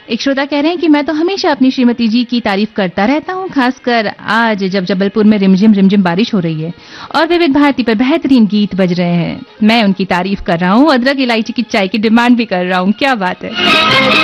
एक श्रोता कह रहे हैं कि मैं तो हमेशा अपनी श्रीमती जी की तारीफ करता रहता हूँ, खासकर आज जब जबलपुर में रिमझिम रिमझिम बारिश हो रही है और विविध भारती पर बेहतरीन गीत बज रहे हैं। मैं उनकी तारीफ कर रहा हूँ, अदरक इलायची की चाय की डिमांड भी कर रहा हूँ। क्या बात है।